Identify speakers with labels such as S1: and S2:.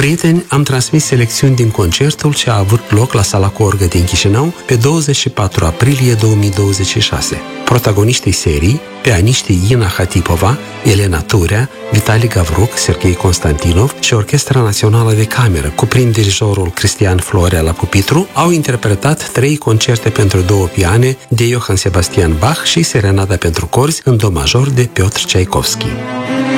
S1: Prieteni, am transmis selecțiuni din concertul ce a avut loc la Sala cu Orgă din Chișinău pe 24 aprilie 2026. Protagoniștii serii, pianiștii Ina Hatipova, Elena Turea, Vitali Gavruc, Serghei Constantinov și Orchestra Națională de Cameră, cuprind dirijorul Cristian Florea la pupitru, au interpretat 3 concerte pentru 2 piane de Johann Sebastian Bach și Serenada pentru corzi în do major de Piotr Tchaikovsky.